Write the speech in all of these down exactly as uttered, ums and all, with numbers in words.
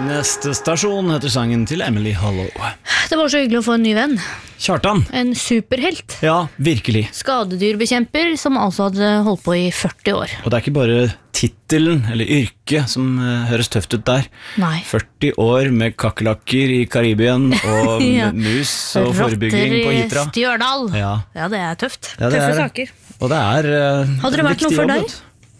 Neste stasjon heter sangen til Emily Hollow. Det var så hyggelig å få en ny venn. Kjartan. En superhelt. Ja, virkelig. Skadedyrbekjemper som altså hadde holdt på i førti år. Og det er ikke bare titelen eller yrket som uh, høres tøft ut der. Nei. førti år med kakerlakker i Karibien og ja. mus og Rotter forebygging på Hitra. Rotter i Stjørdal. Ja. ja, det er tøft. Ja, det Tøffe er, saker. Og det er uh, Hadde det vært noe for deg?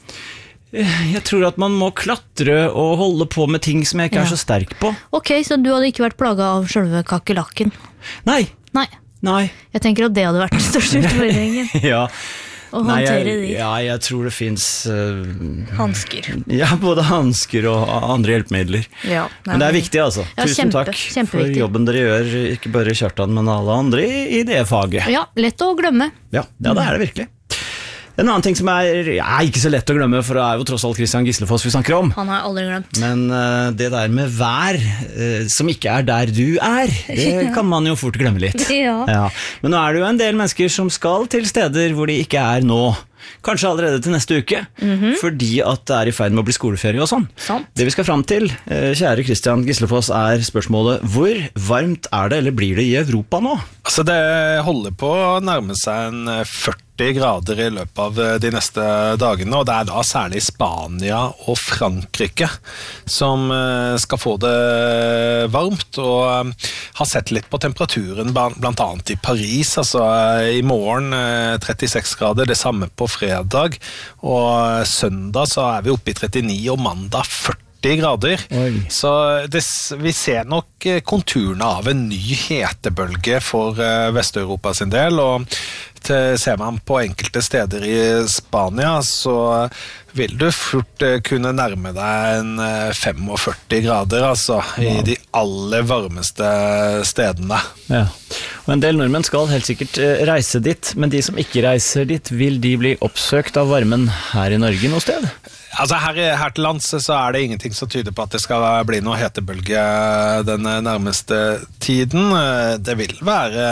Jeg tror at man må klatre og holde på med ting som jeg ikke ja. er så sterk på. Ok, så du hadde ikke vært plaget av selve kakerlakken? Nei. Nei. Nei. Jeg tenker at det hadde vært den største utfordringen. ja. Å Nei, håndtere jeg, de. Ja, jeg tror det finnes uh, hansker. Ja, både hansker og andre hjelpemidler. Ja, men det er viktig altså. Ja, Tusen kjempe, takk for jobben dere gjør, ikke bare Kjartan, men alle andre i, i det faget. Ja, lett å glemme. Ja, ja det er det virkelig. En annen ting som er ja, ikke så lett å glemme, for det er jo tross alt Christian Gislefoss vi snakker om. Han har jeg aldri glemt. Men uh, det der med vær, uh, som ikke er der du er, det ja. kan man jo fort glemme litt. Ja. Ja. Men nå er det jo en del mennesker som skal til steder hvor de ikke er nå. Kanskje allerede til neste uke, mm-hmm. fordi at det er i ferd med å bli skoleferie og sånn. Sant. Det vi skal frem til, uh, kjære Christian Gislefoss, er spørsmålet: hvor varmt er det, eller blir det i Europa nå? Altså det holder på å nærme seg en førti grader i løpet av de neste dagene, og det er da særlig Spania og Frankrike som skal få det varmt, og har sett litt på temperaturen blant annet i Paris, altså i morgen trettiseks grader, det samme på fredag, og søndag så er vi oppe i trettini, og mandag førti grader. Oi. Så det, vi ser nok konturene av en ny hetebølge for Vest-Europa sin del, og til, ser man på enkelte steder i Spania, så vil du fort kunne nærme deg en førtifem grader, altså, wow. i de aller varmeste stedene. Ja. Og en del nordmenn skal helt sikkert reise dit, men de som ikke reiser dit, vil de bli oppsøkt av varmen her i Norge noe sted? Altså her, her til lands så er det ingenting som tyder på at det skal bli noe hetebølge den nærmeste tiden. Det vil være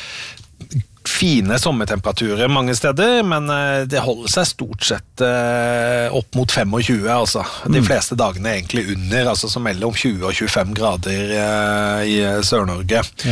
fine sommertemperaturer mange steder, men det holder seg stort sett opp mot tjuefem, altså. De fleste dagene er egentlig under, altså som mellom tjue og tjuefem grader i Sør-Norge. Ja.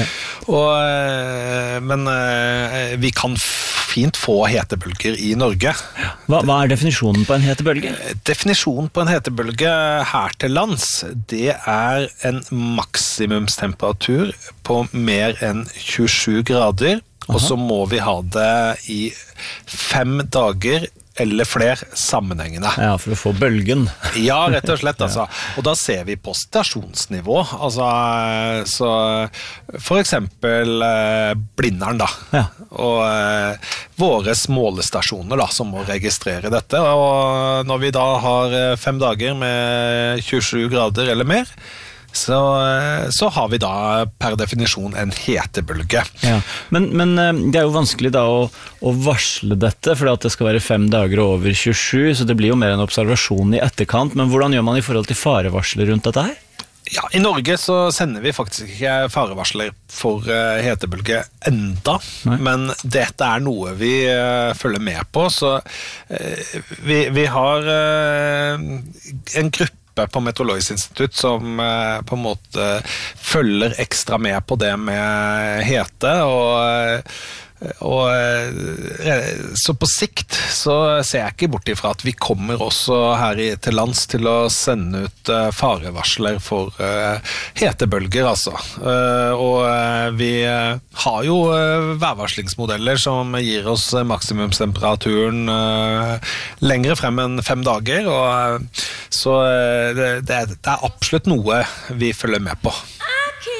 Og, men vi kan fint få hetebølger i Norge. Hva, hva er definisjonen på en hetebølge? Definisjonen på en hetebølge her til lands, det er en maksimumstemperatur på mer enn tjuesju grader, og så må vi ha det i fem dager eller flere sammenhengende. Ja, for å få bølgen. Ja, rett og slett, altså. Og da ser vi på stasjonsnivå, altså, så for eksempel eh, Blindern da, ja. og eh, våre målestasjoner da, som må registrere dette, og når vi da har fem dager med tjuesju grader eller mer, Så, så har vi da per definisjon en hetebølge. Ja. Men, men det er jo vanskelig da å, å varsle dette, for at det skal være fem dager over tjuesju, så det blir jo mer en observasjon i etterkant. Men hvordan gjør man i forhold til farevarsler rundt dette her? Ja, i Norge så sender vi faktisk ikke farevarsler for uh, hetebølge enda, Nei. Men dette er noe vi uh, følger med på, så uh, vi, vi har uh, en gruppe på Meteorologisk institutt som eh, på en måte følger ekstra med på det med hete, og, og så på sikt så ser jeg ikke bort ifra at vi kommer også her i, til lands til å sende ut uh, farevarsler for uh, hetebølger, altså. Uh, og uh, vi uh, har jo uh, værvarslingsmodeller som gir oss uh, maksimumstemperaturen uh, lengre frem enn fem dager, og uh, så uh, det, det, er, det er absolutt noe vi følger med på.